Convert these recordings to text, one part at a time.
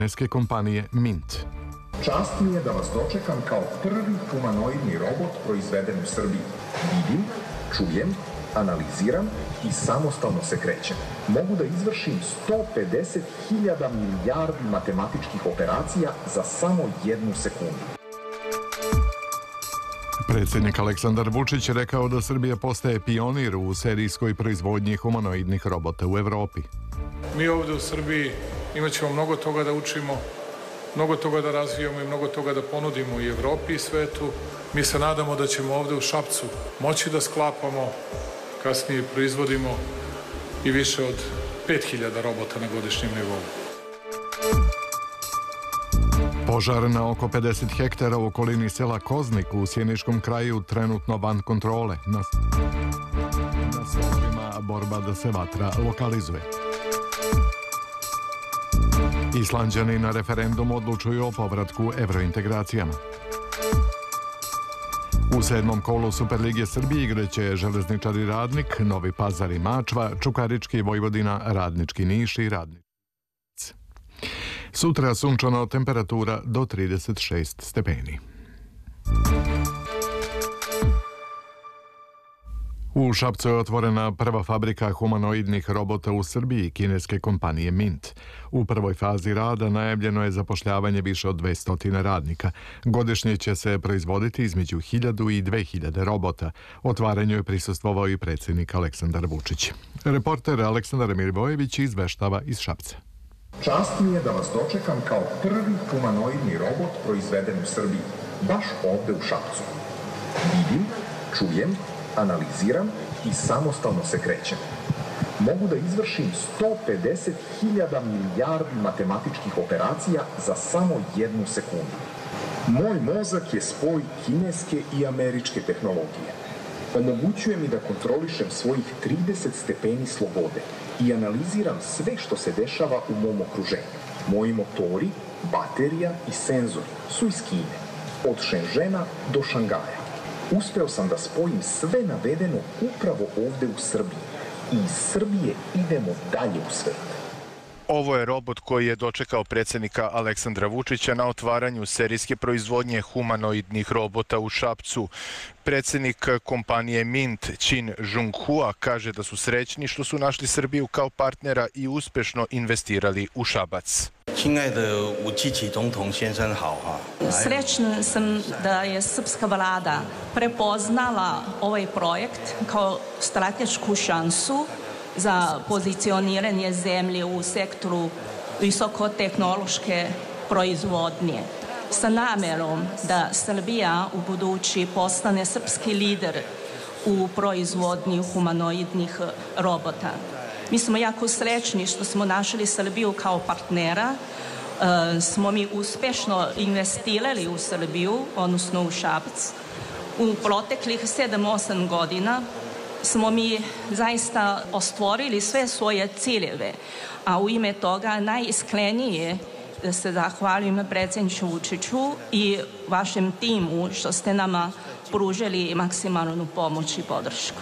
kineske kompanije Mint. Čast mi je da vas dočekam kao prvi humanoidni robot proizveden u Srbiji. Vidim, čujem, analiziram i samostalno se krećem. Mogu da izvršim 150.000 milijardi matematičkih operacija za samo 1 sekundu. Predsjednik Aleksandar Vučić je rekao da Srbija postaje pionir u serijskoj proizvodnji humanoidnih robota u Evropi. Mi ovdje u Srbiji imat ćemo mnogo toga da učimo, mnogo toga da razvijamo i mnogo toga da ponudimo i Evropi i svetu. Mi se nadamo da ćemo ovdje u Šapcu moći da sklapamo, kasnije proizvodimo i više od 5.000 robota na godišnjem nivou. Požar na oko 50 hektara u okolini sela Koznik u Sjeničkom kraju trenutno van kontrole. Na slovima borba da se vatra lokalizuje. Islanđani na referendum odlučuju o povratku evrointegracijama. U 7. kolu Superlige Srbije igraće Železničari Radnik, Novi Pazar i Mačva, Čukarički Vojvodina, Radnički Niš i Radnički. Sutra sunčana temperatura do 36 stepeni. U Šapcu je otvorena prva fabrika humanoidnih robota u Srbiji kineske kompanije Mint. U prvoj fazi rada najavljeno je zapošljavanje više od 200 radnika. Godišnje će se proizvoditi između 1000 i 2000 robota. Otvaranju je prisustvovao i predsjednik Aleksandar Vučić. Reporter Aleksandar Mirvojević izveštava iz Šapca. Čast mi je da vas dočekam kao prvi humanoidni robot proizveden u Srbiji, baš ovde u Šapcu. Vidim, čujem, analiziram i samostalno se krećem. Mogu da izvršim 150.000 milijardi matematičkih operacija za samo 1 sekundu. Moj mozak je spoj kineske i američke tehnologije. Omogućuje mi da kontrolišem svojih 30 stepeni slobode i analiziram sve što se dešava u mom okruženju. Moji motori, baterija i senzori su iz Kine, od Šenžena do Šangaja. Uspeo sam da spojim sve navedeno upravo ovde u Srbiji i iz Srbije idemo dalje u svet. Ovo je robot koji je dočekao predsjednika Aleksandra Vučića na otvaranju serijske proizvodnje humanoidnih robota u Šapcu. Predsjednik kompanije Mint, Qin Zhonghua, kaže da su srećni što su našli Srbiju kao partnera i uspešno investirali u Šabac. Srećna sam da je srpska vlada prepoznala ovaj projekt kao stratešku šansu za pozicioniranje zemlje u sektoru visokotehnološke proizvodnje sa namerom da Srbija u budući postane srpski lider u proizvodnji humanoidnih robota. Mi smo jako srećni što smo našli Srbiju kao partnera, smo mi uspešno investirali u Srbiju, odnosno u Šabac. U proteklih 7-8 godina smo mi zaista ostvorili sve svoje ciljeve, a u ime toga najiskrenije da se zahvalim predsjedniku Vučiću i vašem timu što ste nama pružili maksimalnu pomoć i podršku.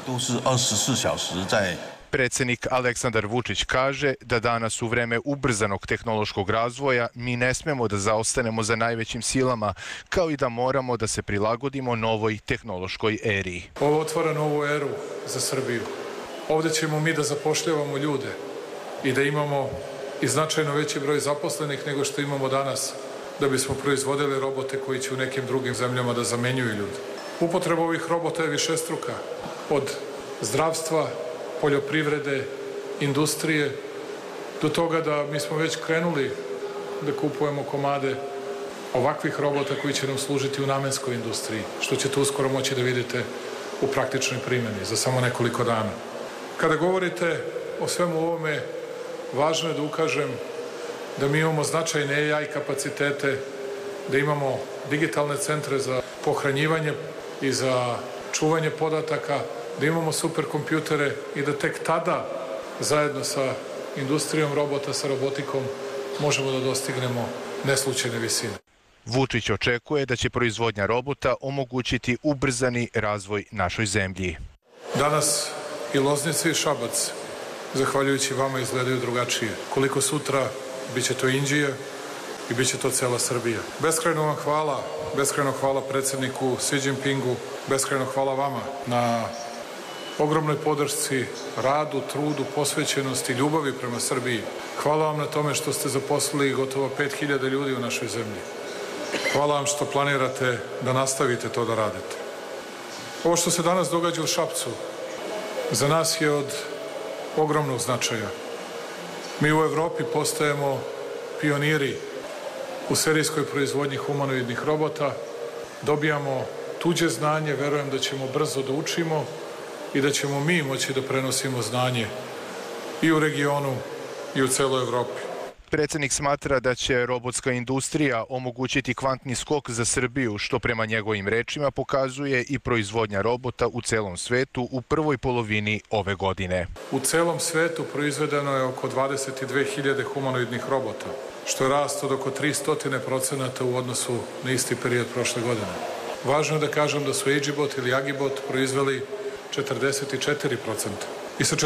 Predsjednik Aleksandar Vučić kaže da danas u vreme ubrzanog tehnološkog razvoja mi ne smemo da zaostanemo za najvećim silama, kao i da moramo da se prilagodimo novoj tehnološkoj eri. Ovo otvara novu eru za Srbiju. Ovdje ćemo mi da zapošljavamo ljude i da imamo i značajno veći broj zaposlenih nego što imamo danas, da bismo proizvodili robote koji će u nekim drugim zemljama da zamenjuju ljude. Upotreba ovih robota je višestruka, od zdravstva, poljoprivrede, industrije, do toga da mi smo već krenuli da kupujemo komade ovakvih robota koji će nam služiti u namenskoj industriji, što ćete uskoro moći da vidite u praktičnoj primjeni za samo nekoliko dana. Kada govorite o svemu ovome, važno je da ukažem da mi imamo značajne AI kapacitete, da imamo digitalne centre za pohranjivanje i za čuvanje podataka, da imamo superkompjutere i da tek tada, zajedno sa industrijom robota, sa robotikom, možemo da dostignemo neslučajne visine. Vučić očekuje da će proizvodnja robota omogućiti ubrzani razvoj našoj zemlji. Danas i Loznica i Šabac, zahvaljujući vama, izgledaju drugačije. Koliko sutra, bit će to Inđija, i bit će to cela Srbija. Beskrajno vam hvala, beskrajno hvala predsjedniku Xi Jinpingu, beskrajno hvala vama na ogromnoj podršci, radu, trudu, posvećenosti, ljubavi prema Srbiji. Hvala vam na tome što ste zaposlili gotovo 5000 ljudi u našoj zemlji. Hvala vam što planirate da nastavite to da radite. Ovo što se danas događa u Šapcu za nas je od ogromnog značaja. Mi u Evropi postajemo pioniri u serijskoj proizvodnji humanoidnih robota, dobijamo tuđe znanje, verujem da ćemo brzo da učimo i da ćemo mi moći da prenosimo znanje i u regionu i u celoj Evropi. Predsjednik smatra da će robotska industrija omogućiti kvantni skok za Srbiju, što prema njegovim rečima pokazuje i proizvodnja robota u celom svetu u prvoj polovini ove godine. U celom svetu proizvedeno je oko 22.000 humanoidnih robota, što je rast od oko 300% u odnosu na isti period prošle godine. Važno je da kažem da su Agibot ili Agibot proizveli 44%. I sa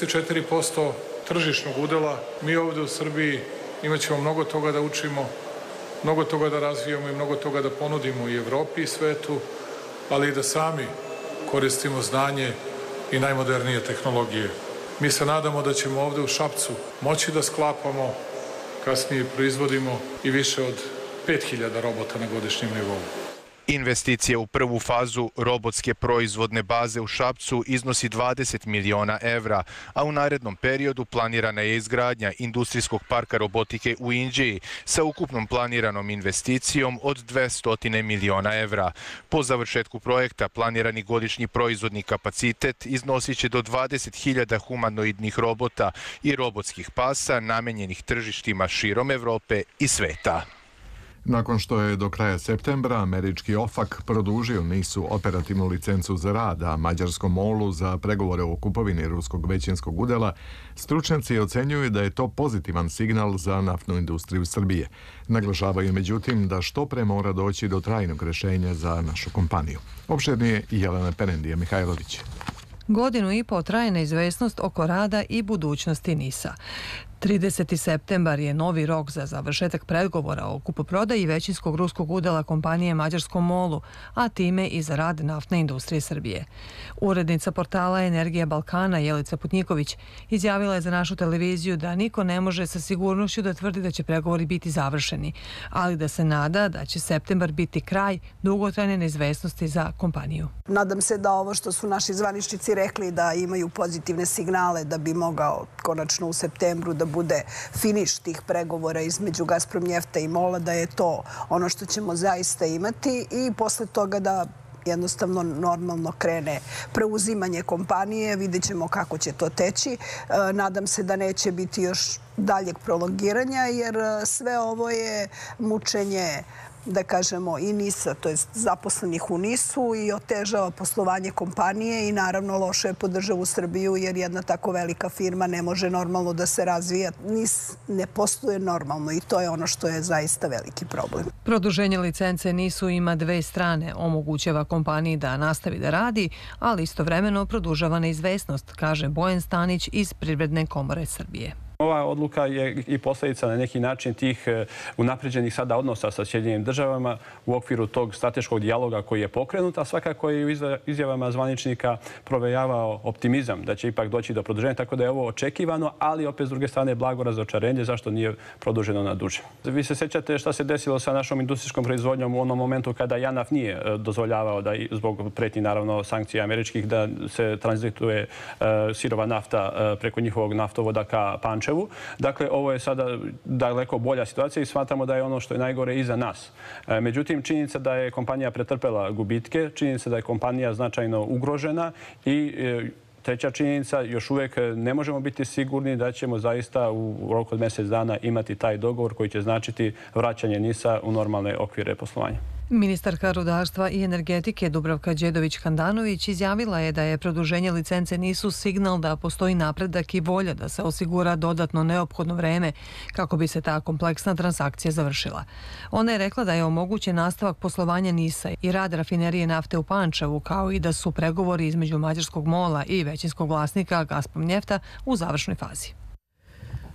44% tržišnog udela mi ovdje u Srbiji imat ćemo mnogo toga da učimo, mnogo toga da razvijamo i mnogo toga da ponudimo i Evropi i svetu, ali i da sami koristimo znanje i najmodernije tehnologije. Mi se nadamo da ćemo ovdje u Šapcu moći da sklapamo, kasnije proizvodimo i više od 5000 robota na godišnjem nivou. Investicija u prvu fazu robotske proizvodne baze u Šapcu iznosi 20 miliona evra, a u narednom periodu planirana je izgradnja industrijskog parka robotike u Inđiji sa ukupnom planiranom investicijom od 200 miliona evra. Po završetku projekta planirani godišnji proizvodni kapacitet iznosit će do 20.000 humanoidnih robota i robotskih pasa namenjenih tržištima širom Evrope i sveta. Nakon što je do kraja septembra američki OFAC produžio NIS-u operativnu licencu za rad, a mađarskom MOL-u za pregovore o kupovini ruskog većinskog udela, stručnjaci ocenjuju da je to pozitivan signal za naftnu industriju Srbije. Naglašavaju međutim da što pre mora doći do trajnog rješenja za našu kompaniju. Opširnije Jelena Perendija Mihajlović. Godinu i po traje neizvesnost oko rada i budućnosti NIS-a. 30. septembar je novi rok za završetak pregovora o kupoprodaji većinskog ruskog udela kompanije mađarskom MOL-u, a time i za rad naftne industrije Srbije. Urednica portala Energija Balkana Jelica Putnjiković izjavila je za našu televiziju da niko ne može sa sigurnošću da tvrdi da će pregovori biti završeni, ali da se nada da će septembar biti kraj dugotrajne neizvesnosti za kompaniju. Nadam se da ovo što su naši zvaničnici rekli da imaju pozitivne signale da bi mogao konačno u septembru da bude finiš tih pregovora između Gazpromnjefta i MOL-a, da je to ono što ćemo zaista imati i posle toga da jednostavno normalno krene preuzimanje kompanije. Vidjet ćemo kako će to teći. Nadam se da neće biti još daljeg prolongiranja, jer sve ovo je mučenje, da kažemo, i NIS-a, to je zaposlenih u NIS-u, i otežava poslovanje kompanije i naravno loše je po državu Srbiju, jer jedna tako velika firma ne može normalno da se razvija. NIS ne posluje normalno i to je ono što je zaista veliki problem. Produženje licence NIS-u ima dve strane. Omogućava kompaniji da nastavi da radi, ali istovremeno produžava neizvesnost, kaže Bojan Stanić iz Privredne komore Srbije. Ova odluka je i posljedica na neki način tih unapređenih sada odnosa sa Sjedinjenim državama u okviru tog strateškog dijaloga koji je pokrenut, a svakako je u izjavama zvaničnika provejavao optimizam da će ipak doći do produženja, tako da je ovo očekivano, ali opet s druge strane blago razočarenje zašto nije produženo na duže. Vi se sjećate šta se desilo sa našom industrijskom proizvodnjom u onom momentu kada JANAF nije dozvoljavao da zbog pretnji naravno sankcija američkih da se tranzituje sirova nafta preko njihovog naftovoda ka Pančevu. Dakle, ovo je sada daleko bolja situacija i smatramo da je ono što je najgore iza nas. Međutim, činjenica da je kompanija pretrpela gubitke, činjenica da je kompanija značajno ugrožena i treća činjenica, još uvijek ne možemo biti sigurni da ćemo zaista u roku od mjesec dana imati taj dogovor koji će značiti vraćanje NIS-a u normalne okvire poslovanja. Ministarka rudarstva i energetike Dubravka Đedović-Handanović izjavila je da je produženje licence NIS-u signal da postoji napredak i volja da se osigura dodatno neophodno vreme kako bi se ta kompleksna transakcija završila. Ona je rekla da je omogućen nastavak poslovanja NIS-a i rad rafinerije nafte u Pančevu, kao i da su pregovori između mađarskog MOL-a i većinskog vlasnika Gazpromnjefta u završnoj fazi.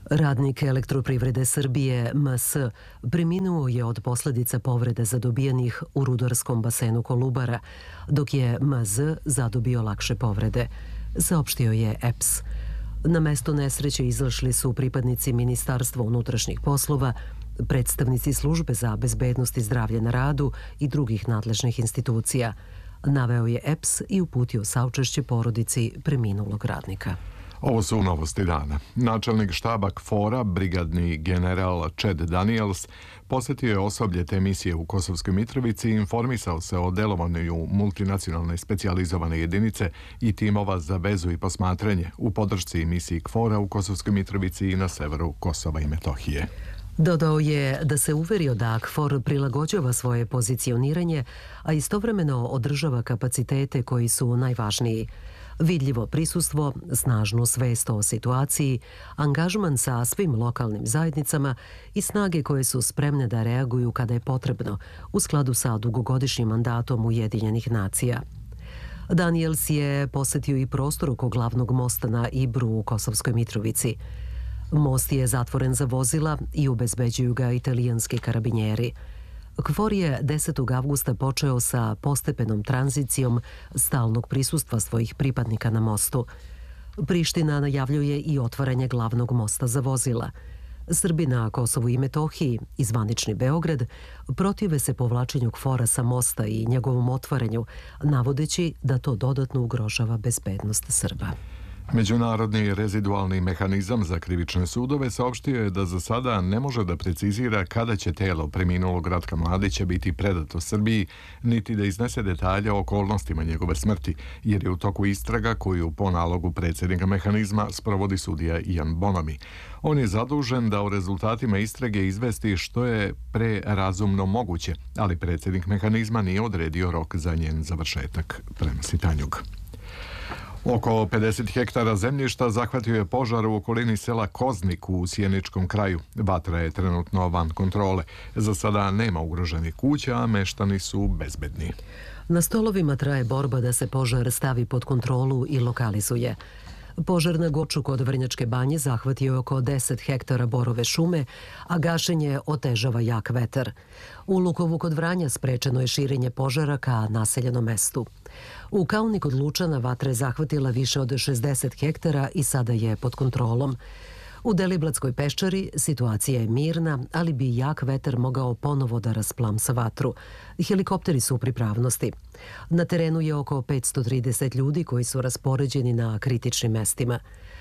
Radnik Elektroprivrede Srbije MS preminuo je od posljedica povrede zadobijenih u rudarskom basenu Kolubara, dok je MZ zadobio lakše povrede, saopštio je EPS. Na mesto nesreće izašli su pripadnici Ministarstva unutrašnjih poslova, predstavnici službe za bezbednost i zdravlje na radu i drugih nadležnih institucija. Naveo je EPS i uputio saučešće porodici preminulog radnika. Ovo su novosti dana. Načelnik štaba KFOR-a, brigadni general Chad Daniels, posjetio je osoblje te misije u Kosovskoj Mitrovici i informisao se o delovanju multinacionalne specijalizovane jedinice i timova za vezu i posmatranje u podršci misiji KFOR-a u Kosovskoj Mitrovici i na severu Kosova i Metohije. Dodao je da se uverio da KFOR prilagođava svoje pozicioniranje, a istovremeno održava kapacitete koji su najvažniji. Vidljivo prisustvo, snažnu svest o situaciji, angažman sa svim lokalnim zajednicama i snage koje su spremne da reaguju kada je potrebno, u skladu sa dugogodišnjim mandatom Ujedinjenih nacija. Daniels je posjetio i prostor oko glavnog mosta na Ibru u Kosovskoj Mitrovici. Most je zatvoren za vozila i obezbeđuju ga italijanski karabinjeri. KFOR je 10. avgusta počeo sa postepenom tranzicijom stalnog prisustva svojih pripadnika na mostu. Priština najavljuje i otvaranje glavnog mosta za vozila. Srbi na Kosovu i Metohiji i zvanični Beograd protive se povlačenju KFOR-a sa mosta i njegovom otvaranju, navodeći da to dodatno ugrožava bezbednost Srba. Međunarodni rezidualni mehanizam za krivične sudove saopštio je da za sada ne može da precizira kada će telo preminulog Ratka Mladića biti predato Srbiji, niti da iznese detalje o okolnostima njegove smrti, jer je u toku istraga koju po nalogu predsjednika mehanizma sprovodi sudija Ian Bonomi. On je zadužen da o rezultatima istrage izvesti što je prerazumno moguće, ali predsjednik mehanizma nije odredio rok za njen završetak, prenosi Tanjug. Oko 50 hektara zemljišta zahvatio je požar u okolini sela Koznik u Sjeničkom kraju. Vatra je trenutno van kontrole. Za sada nema ugroženih kuća, a meštani su bezbedni. Na stolovima traje borba da se požar stavi pod kontrolu i lokalizuje. Požar na Goču kod Vrnjačke banje zahvatio je oko 10 hektara borove šume, a gašenje otežava jak vetar. U Lukovu kod Vranja sprečeno je širenje požara ka naseljenom mestu. U Kauni kod Lučana vatra je zahvatila više od 60 hektara i sada je pod kontrolom. U Deliblatskoj peščari situacija je mirna, ali bi jak vetar mogao ponovo da rasplamsa vatru. Helikopteri su u pripravnosti. Na terenu je oko 530 ljudi koji su raspoređeni na kritičnim mestima.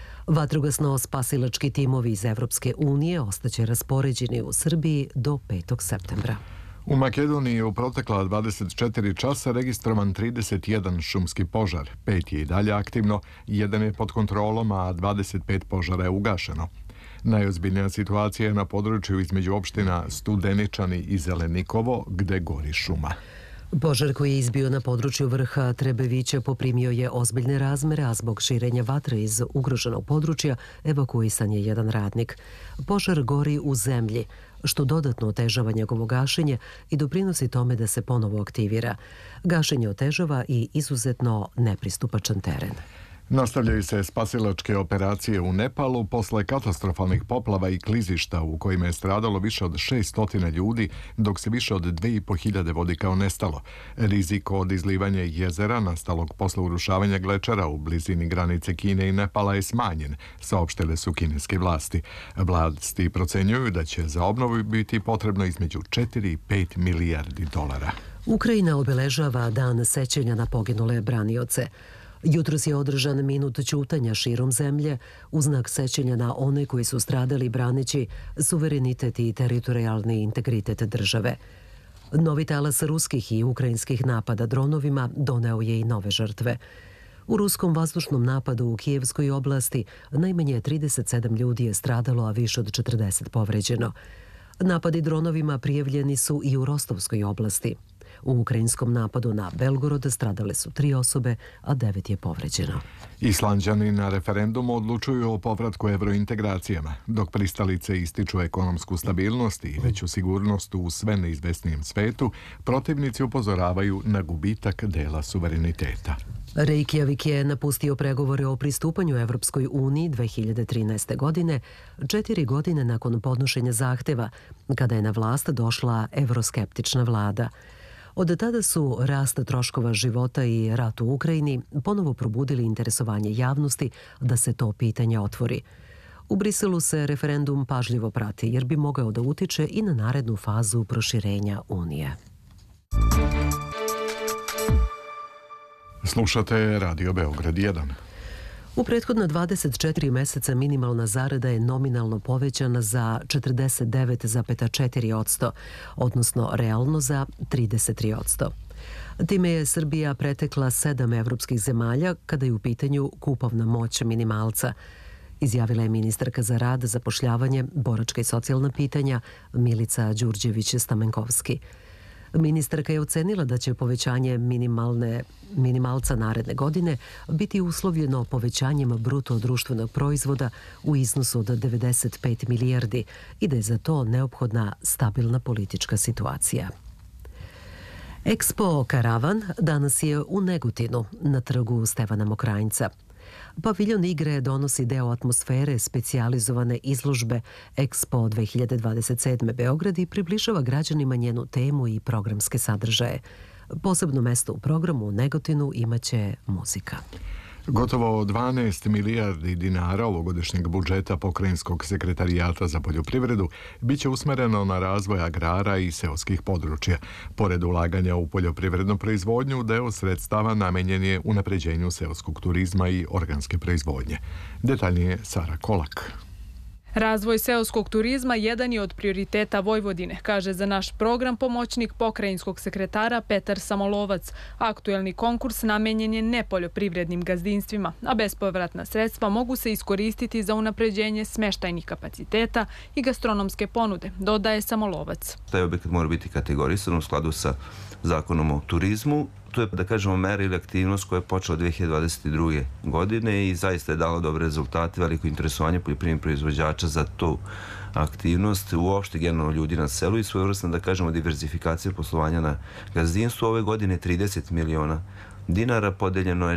Vatrogasno-spasilački timovi iz Evropske unije ostaće raspoređeni u Srbiji do 5. septembra. U Makedoniji je u protekla 24 časa registrovan 31 šumski požar. 5 je i dalje aktivno, 1 je pod kontrolom, a 25 požara je ugašeno. Najozbiljnija situacija je na području između opština Studeničani i Zelenikovo, gde gori šuma. Požar koji je izbio na području vrha Trebevića poprimio je ozbiljne razmere, a zbog širenja vatre iz ugroženog područja evakuisan je jedan radnik. Požar gori u zemlji, što dodatno otežava njegovo gašenje i doprinosi tome da se ponovo aktivira. Gašenje otežava i izuzetno nepristupačan teren. Nastavljaju se spasilačke operacije u Nepalu posle katastrofalnih poplava i klizišta u kojima je stradalo više od 600 ljudi, dok se više od 2500 vodi kao nestalo. Rizik od izlivanja jezera nastalog posle urušavanja glečera u blizini granice Kine i Nepala je smanjen, saopštile su kineske vlasti. Vlasti procenjuju da će za obnovu biti potrebno između 4 i 5 milijardi dolara. Ukrajina obeležava dan sećanja na poginule branioce. Jutros je održan minut ćutanja širom zemlje u znak sećanja na one koji su stradali braneći suverenitet i teritorijalni integritet države. Novi talas ruskih i ukrajinskih napada dronovima doneo je i nove žrtve. U ruskom vazdušnom napadu u Kijevskoj oblasti najmanje 37 ljudi je stradalo, a više od 40 povređeno. Napadi dronovima prijavljeni su i u Rostovskoj oblasti. U ukrajinskom napadu na Belgorod stradale su 3 osobe, a 9 je povređeno. Islanđani na referendumu odlučuju o povratku evrointegracijama, dok pristalice ističu ekonomsku stabilnost i veću sigurnost u sve neizvesnijem svetu, protivnici upozoravaju na gubitak dela suvereniteta. Reykjavik je napustio pregovore o pristupanju Evropskoj uniji 2013. godine, 4 godine nakon podnošenja zahteva, kada je na vlast došla evroskeptična vlada. Od tada su rast troškova života i rat u Ukrajini ponovo probudili interesovanje javnosti da se to pitanje otvori. U Briselu se referendum pažljivo prati jer bi mogao da utiče i na narednu fazu proširenja Unije. Slušate Radio Beograd 1. U prethodna 24 meseca minimalna zarada je nominalno povećana za 49,4%, odnosno realno za 33%. Time je Srbija pretekla 7 evropskih zemalja kada je u pitanju kupovna moć minimalca, izjavila je ministarka za rad, zapošljavanje, boračka i socijalna pitanja Milica Đurđević-Stamenkovski. Ministarka je ocenila da će povećanje minimalca naredne godine biti uslovljeno povećanjem bruto društvenog proizvoda u iznosu od 95 milijardi i da je za to neophodna stabilna politička situacija. Expo Karavan danas je u Negotinu na trgu Stevana Mokranjca. Paviljon igre donosi deo atmosfere specijalizovane izložbe Expo 2027. Beograd i približava građanima njenu temu i programske sadržaje. Posebno mesto u programu u Negotinu imaće muzika. Gotovo 12 milijardi dinara ovogodišnjeg budžeta Pokrajinskog sekretarijata za poljoprivredu biće usmereno na razvoj agrara i seoskih područja. Pored ulaganja u poljoprivrednu proizvodnju, deo sredstava namenjen je unapređenju seoskog turizma i organske proizvodnje. Detaljnije Sara Kolak. Razvoj seoskog turizma jedan je od prioriteta Vojvodine, kaže za naš program pomoćnik pokrajinskog sekretara Petar Samolovac. Aktuelni konkurs namenjen je nepoljoprivrednim gazdinstvima, a bespovratna sredstva mogu se iskoristiti za unapređenje smeštajnih kapaciteta i gastronomske ponude, dodaje Samolovac. Taj objekat mora biti kategorisan u skladu sa zakonom o turizmu. To je, da kažemo, mera ili aktivnost koja je počela 2022. godine i zaista je dala dobre rezultate, veliko interesovanje poljoprivrednih proizvođača za tu aktivnost, uopšte generalno ljudi na selu i svojevrsna, da kažemo, diverzifikacija poslovanja na gazdinstvu. Ove godine 30 miliona dinara, podeljeno je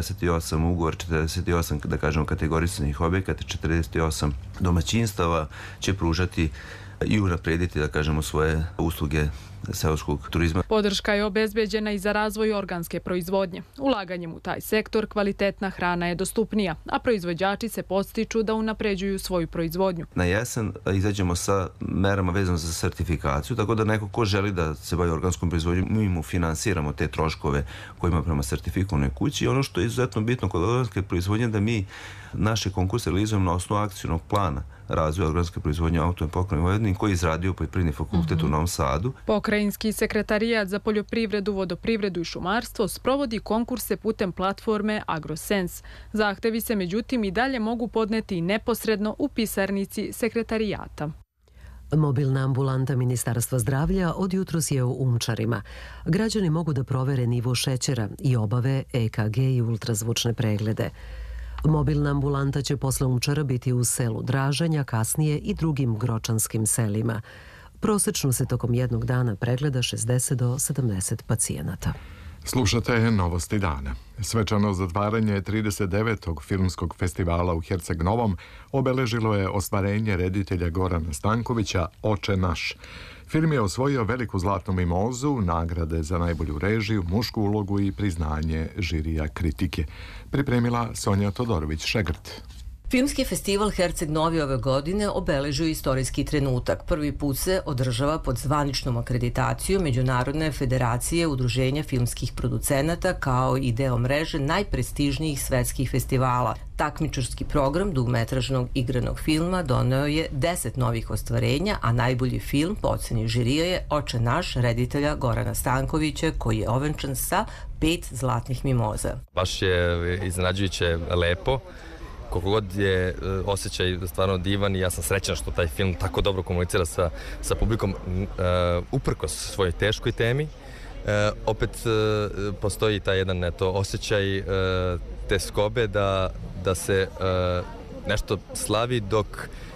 48 ugovor, 48, da kažemo, kategorisanih objekata, 48 domaćinstava će pružati i unaprediti, da kažemo, svoje usluge seoskog turizma. Podrška je obezbeđena i za razvoj organske proizvodnje. Ulaganjem u taj sektor kvalitetna hrana je dostupnija, a proizvođači se podstiču da unapređuju svoju proizvodnju. Na jesen izađemo sa merama vezano za sertifikaciju, tako da neko ko želi da se bavi organskom proizvodnjom, mi mu finansiramo te troškove koje ima prema sertifikovanoj kući. I ono što je izuzetno bitno kod organske proizvodnje da mi naše konkurse realizujemo na osnovu akcionog plana razvoja organske proizvodnje autonomne pokrajine Vojvodine koji je izradio Poljoprivredni fakultet u Novom Sadu. Pokrajinski sekretarijat za poljoprivredu, vodoprivredu i šumarstvo sprovodi konkurse putem platforme AgroSense. Zahtevi se međutim i dalje mogu podneti neposredno u pisarnici sekretarijata. Mobilna ambulanta Ministarstva zdravlja od jutros je u Umčarima. Građani mogu da provere nivo šećera i obave EKG i ultrazvučne preglede. Mobilna ambulanta će posle Umčara biti u selu Dražanja, kasnije i drugim gročanskim selima. Prosečno se tokom jednog dana pregleda 60 do 70 pacijenata. Slušate Novosti dana. Svečano zatvaranje 39. filmskog festivala u Herceg Novom obeležilo je ostvarenje reditelja Gorana Stankovića Oče naš. Film je osvojio veliku zlatnu mimozu, nagrade za najbolju režiju, mušku ulogu i priznanje žirija kritike. Pripremila Sonja Todorović-Šegrt. Filmski festival Herceg Novi ove godine obeležio istorijski trenutak. Prvi put se održava pod zvaničnom akreditacijom Međunarodne federacije udruženja filmskih producenata kao i deo mreže najprestižnijih svetskih festivala. Takmičarski program dugmetražnog igranog filma doneo je 10 novih ostvarenja, a najbolji film po oceni žirija je Oče naš reditelja Gorana Stankovića koji je ovenčan sa 5 zlatnih mimoza. Baš je iznenađujuće lepo. Koliko god je osjećaj stvarno divan i ja sam srećan što taj film tako dobro komunicira sa publikom uprkos svojoj teškoj temi. Opet postoji taj jedan osjećaj te skobe da se nešto slavi dok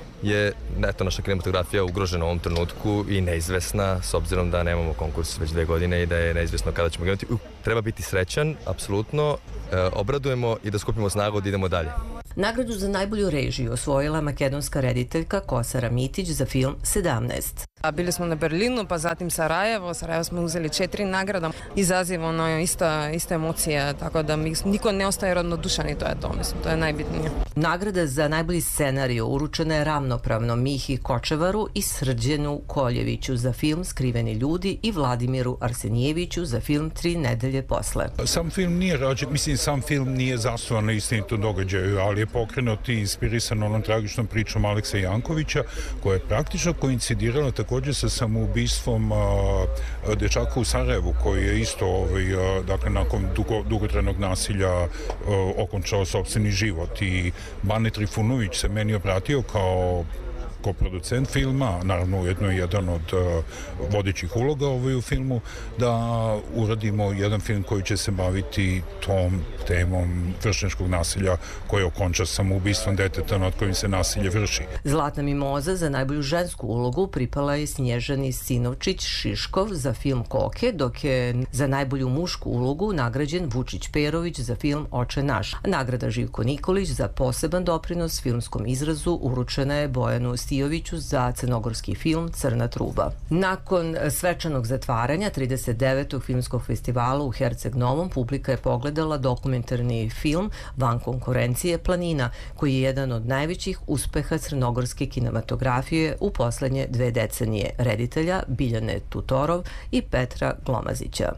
je naša kinematografija ugrožena u ovom trenutku i neizvesna, s obzirom da nemamo konkurs već 2 godine i da je neizvesno kada ćemo krenuti. Treba biti srećan, apsolutno, obradujemo i da skupimo snagu da idemo dalje. Nagradu za najbolju režiju osvojila makedonska rediteljka Kosara Mitić za film 17. Bili smo na Berlinu, pa zatim Sarajevo. Sarajevo smo uzeli 4 nagrada. Izaziva ista emocija, tako da niko ne ostaje ravnodušan i to je to, mislim, to je najbitnije. Nagrada za najbolji scenariju uručena je ravnopravno Mihi Kočevaru i Srđenu Koljeviću za film Skriveni ljudi i Vladimiru Arsenijeviću za film 3 nedelje posle. Sam film nije rađen, mislim, sam film nije zasnovan na istinitom događaju, ali je pokrenut i inspirisan onom tragičnom pričom Aleksa Jankovića, koja je praktično koincidirala također sa samoubistvom dečaka u Sarajevu, koji je isto, dakle, nakon dugotrajnog nasilja okončao sopstveni život. I Bane Trifunović se meni obratio kao producent filma, naravno ujedno je jedan od vodećih uloga u filmu, da uradimo jedan film koji će se baviti tom temom vršnjačkog nasilja koje okonča samoubistvom deteta nad kojim se nasilje vrši. Zlatna mimoza za najbolju žensku ulogu pripala je Snježani Sinovčić-Šiškov za film Koke, dok je za najbolju mušku ulogu nagrađen Vučić Perović za film Oče naš. Nagrada Živko Nikolić za poseban doprinos filmskom izrazu uručena je Bojanu Stijoviću za crnogorski film Crna truba. Nakon svečanog zatvaranja 39. filmskog festivala u Herceg Novom, publika je pogledala dokumentarni film Van konkurencije Planina, koji je jedan od najvećih uspeha crnogorske kinematografije u poslednje 2 decenije, reditelja Biljane Tutorov i Petra Glomazića.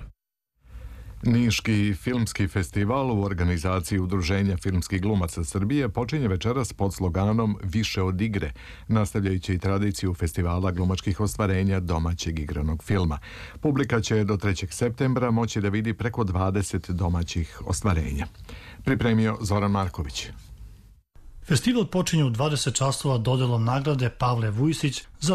Niški filmski festival u organizaciji Udruženja filmskih glumaca Srbije počinje večeras pod sloganom Više od igre, nastavljajući tradiciju festivala glumačkih ostvarenja domaćeg igranog filma. Publika će do 3. septembra moći da vidi preko 20 domaćih ostvarenja. Pripremio Zoran Marković. Festival počinje u 20 časova dodelom nagrade Pavle Vujsić za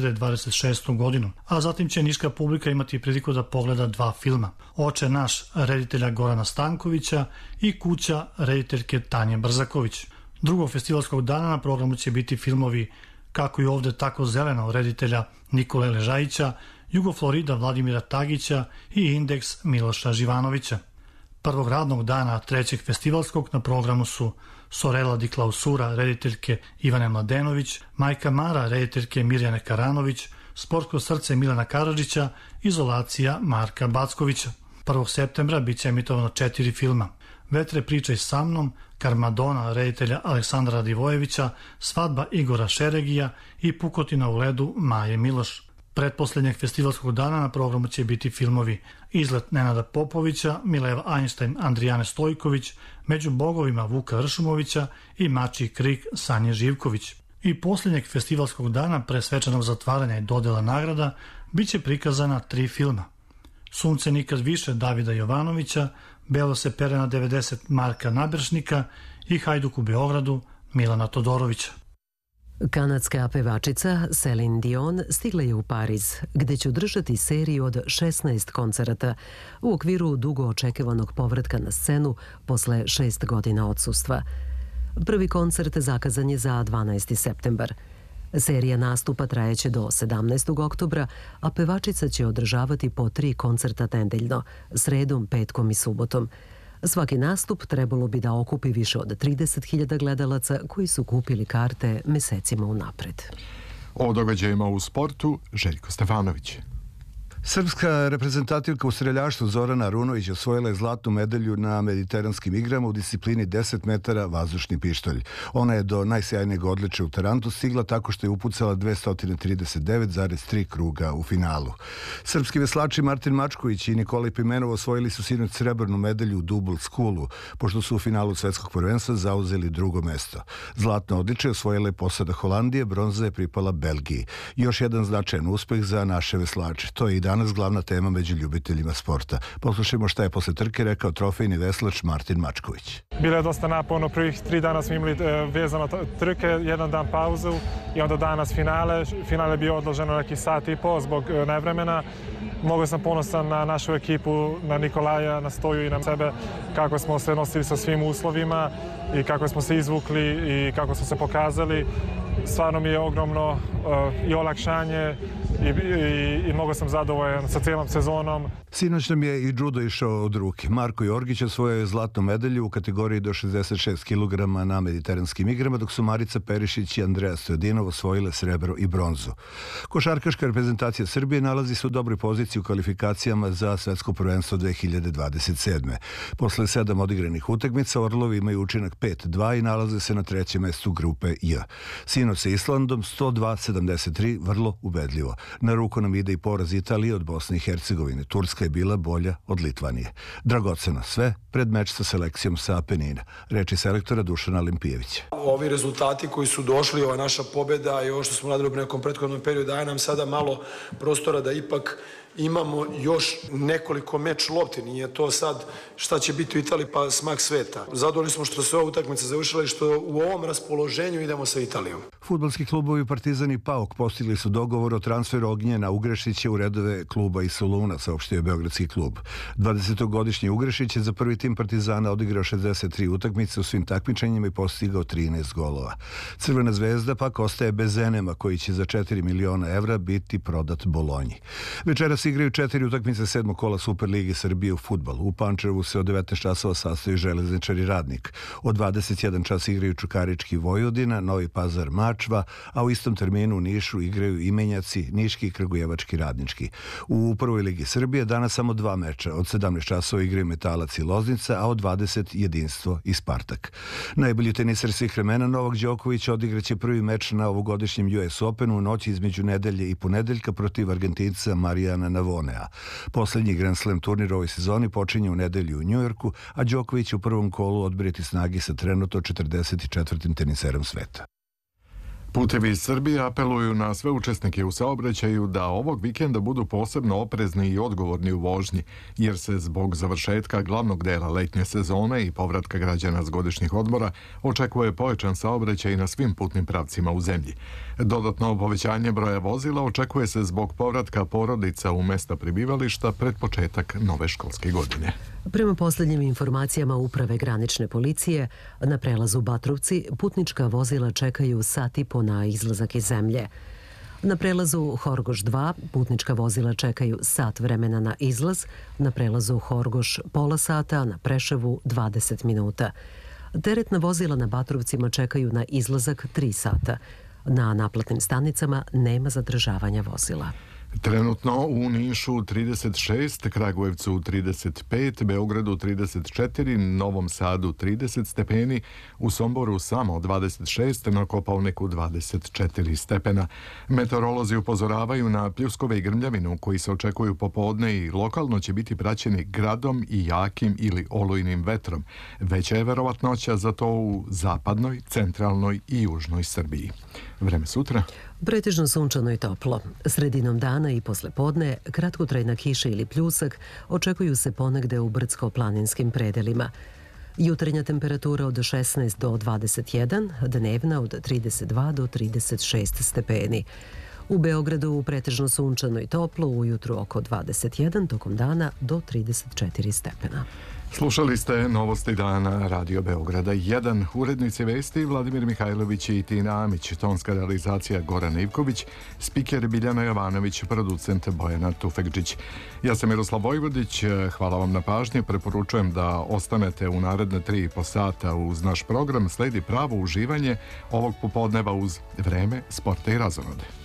2026. godinu, a zatim će niška publika imati priliku da pogleda 2 filma. Oče naš reditelja Gorana Stankovića i Kuća rediteljke Tanje Brzaković. Drugog festivalskog dana na programu će biti filmovi Kako i ovde tako zeleno reditelja Nikole Ležajića, Jugoflorida Vladimira Tagića i Indeks Miloša Živanovića. Prvog radnog dana trećeg festivalskog na programu su Sorella di Klausura rediteljke Ivane Mladenović, Majka Mara rediteljke Mirjane Karanović, Sportsko srce Milana Karadžića, Izolacija Marka Backovića. 1. septembra bit će emitovano 4 filma. Vetre pričaj sa mnom, Karmadona reditelja Aleksandra Radivojevića, Svadba Igora Šeregija i Pukotina u ledu Maje Miloš. Pretposlednjeg festivalskog dana na programu će biti filmovi Izlet Nenada Popovića, Mileva Einstein, Andrijane Stojković, Među bogovima Vuka Ršumovića i Mačji krik Sanje Živković. I posljednjeg festivalskog dana pre svečanog zatvaranja i dodela nagrada bit će prikazana 3 filma. Sunce nikad više Davida Jovanovića, Belo se pere na 90 Marka Naberšnika i Hajduk u Beogradu Milana Todorovića. Kanadska pevačica Celine Dion stigla je u Pariz, gde će održati seriju od 16 koncerata u okviru dugo očekivanog povratka na scenu posle 6 godina odsustva. Prvi koncert zakazan je za 12. septembar. Serija nastupa trajeće do 17. oktobra, a pevačica će održavati po 3 koncerta nedeljno, sredom, petkom i subotom. Svaki nastup trebalo bi da okupi više od 30.000 gledalaca koji su kupili karte mesecima unapred. O događajima u sportu Željko Stefanović. Srpska reprezentativka u streljaštvu Zorana Arunović osvojila je zlatnu medalju na mediteranskim igrama u disciplini 10 metara vazdušni pištolj. Ona je do najsjajnijeg odličja u Tarantu stigla tako što je upucala 239,3 kruga u finalu. Srpski veslači Martin Mačković i Nikolaj Pimenov osvojili su sinoć srebrnu medalju u Double Schoolu, pošto su u finalu svetskog prvenstva zauzeli drugo mesto. Zlatno odličje osvojila je posada Holandije, bronza je pripala Belgiji. Još jedan značajan uspeh za naše veslače. To je i danas glavna tema među ljubiteljima sporta. Poslušajmo šta je posle trke rekao trofejni veslač Martin Mačković. Bilo je dosta naporno, prvih 3 dana smo imali vezano trke, jedan dan pauzu i onda danas finale. Finale je bio odloženo neki sat i po zbog nevremena. Mnogo sam ponosan na našu ekipu, na Nikolaja, na Stoju i na sebe, kako smo se nosili sa svim uslovima i kako smo se izvukli i kako smo se pokazali. Stvarno mi je ogromno i olakšanje i mnogo sam zadovoljan sa cijelom sezonom. Sinoć nam je i judo išao od ruke. Marko Jorgić osvojio je zlatnu medalju u kategoriji do 66 kg na mediteranskim igrama, dok su Marica Perišić i Andreja Stojadinov osvojile srebro i bronzu. Košarkaška reprezentacija Srbije nalazi se u dobroj poziciji u kvalifikacijama za svetsko prvenstvo 2027. Posle 7 odigranih utakmica Orlovi imaju učinak 5-2 i nalaze se na trećem mestu grupe J. Sinoć sa Islandom 102-73, vrlo ubedljivo. Na ruku nam ide i poraz Italije od Bosne i Hercegovine. Turska je bila bolja od Litvanije. Dragoceno sve pred meč sa selekcijom sa Apenina. Reči selektora Dušana Limpijevića. Ovi rezultati koji su došli, ova naša pobjeda i ovo što smo radili u nekom prethodnom periodu daje nam sada malo prostora da ipak imamo još nekoliko meč lopti. Nije to sad šta će biti u Italiji pa smak sveta. Zadovoljni smo što se ova utakmica završila i što u ovom raspoloženju idemo sa Italijom. Fudbalski klubovi Partizan i PAOK postigli su dogovor o transferu Ognjena Ugrešića u redove kluba iz Soluna, saopštio je Beogradski klub. 20-godišnji Ugrešić je za prvi tim Partizana odigrao 63 utakmice u svim takmičenjima i postigao 13 golova. Crvena zvezda pak ostaje bez Enema, koji će za 4 miliona evra biti prodat Bolonji. Večeras igraju 4 utakmice 7. kola Superligi Srbije u fudbalu. U Pančevu se od 19 časova sastoji Železničar i Radnik. Od 21 čas igraju Čukarički Vojvodina, Novi Pazar Mačva, a u istom terminu u Nišu igraju Imenjaci, Niški i Kragujevački Radnički. U prvoj Ligi Srbije danas samo 2 meča. Od 17 časova igraju Metalac i Loznica, a od 20 Jedinstvo i Spartak. Najbolji teniser svih vremena Novak Đoković odigraće prvi meč na ovogodišnjem US Openu u noći između nedelje i ponedeljka protiv Argentinca Marijana Navonea. Poslednji Grand Slam turnir u ovoj sezoni počinje u nedelju u Njujorku, a Đoković u prvom kolu odbirati snagi sa trenutno 44. teniserom sveta. Putevi Srbije apeluju na sve učesnike u saobraćaju da ovog vikenda budu posebno oprezni i odgovorni u vožnji, jer se zbog završetka glavnog dela letnje sezone i povratka građana s godišnjih odmora očekuje povećan saobraćaj na svim putnim pravcima u zemlji. Dodatno povećanje broja vozila očekuje se zbog povratka porodica u mesta prebivališta pred početak nove školske godine. Prema posljednjim informacijama Uprave granične policije, na prelazu Batrovci putnička vozila čekaju sat i po na izlazak iz zemlje. Na prelazu Horgoš 2 putnička vozila čekaju sat vremena na izlaz, na prelazu Horgoš pola sata, na Preševu 20 minuta. Teretna vozila na Batrovcima čekaju na izlazak 3 sata. Na naplatnim stanicama nema zadržavanja vozila. Trenutno u Nišu 36, Kragujevcu 35, Beogradu 34, Novom Sadu 30 stepeni, u Somboru samo 26, na Kopaoniku 24 stepena. Meteorolozi upozoravaju na pljuskove i grmljavinu koji se očekuju popodne i lokalno će biti praćeni gradom i jakim ili olujnim vetrom. Veća je verovatnoća za to u zapadnoj, centralnoj i južnoj Srbiji. Vreme sutra. Pretežno sunčano i toplo. Sredinom dana i posle podne kratkotrajna kiša ili pljusak očekuju se ponegde u brdsko-planinskim predelima. Jutrenja temperatura od 16 do 21, dnevna od 32 do 36 stepeni. U Beogradu pretežno sunčano i toplo, ujutru oko 21, tokom dana do 34 stepena. Slušali ste novosti dana Radio Beograda 1, urednici vesti Vladimir Mihajlović i Tina Amić, tonska realizacija Goran Ivković, spiker Biljana Jovanović, producent Bojana Tufekđić. Ja sam Miroslav Vojvodić, hvala vam na pažnji, preporučujem da ostanete u naredne 3,5 sata uz naš program, sledi pravo uživanje ovog popodneva uz vreme, sporta i razonode.